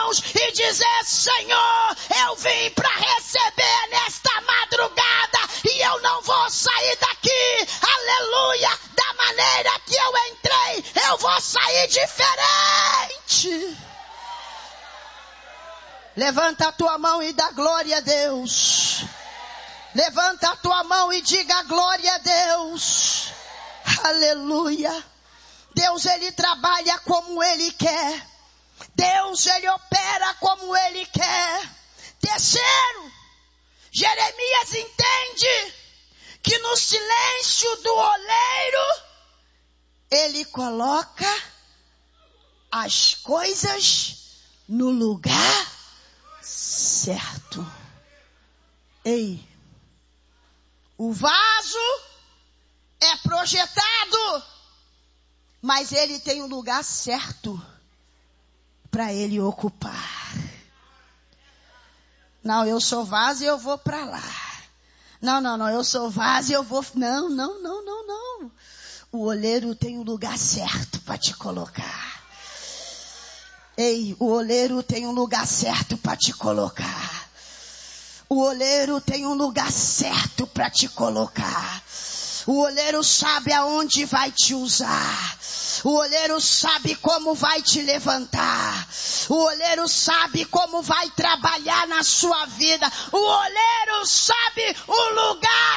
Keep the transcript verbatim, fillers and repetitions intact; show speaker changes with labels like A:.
A: mãos e dizer: Senhor, eu vim para receber nesta madrugada e eu não vou sair daqui, aleluia, da maneira que eu entrei, eu vou sair diferente. Levanta a tua mão e dá glória a Deus. Levanta a tua mão e diga glória a Deus. Aleluia. Deus, ele trabalha como ele quer. Deus, ele opera como ele quer. Terceiro, Jeremias entende que no silêncio do oleiro, ele coloca as coisas no lugar certo. Ei, o vaso é projetado, mas ele tem um lugar certo para ele ocupar. Não, eu sou vaso e eu vou para lá. Não, não, não, eu sou vaso e eu vou... Não, não, não, não, não. O oleiro tem um lugar certo para te colocar. Ei, o oleiro tem um lugar certo para te colocar. O oleiro tem um lugar certo para te colocar. O oleiro sabe aonde vai te usar. O oleiro sabe como vai te levantar. O oleiro sabe como vai trabalhar na sua vida. O oleiro sabe o lugar